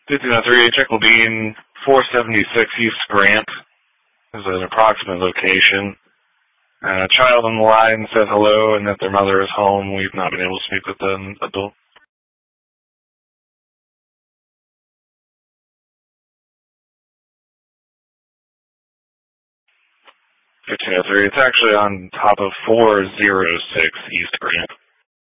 1503, check will be in 476 East Grant. This is an approximate location. A child on the line said hello and that their mother is home. We've not been able to speak with an adult. 1503, it's actually on top of 406 East Grant.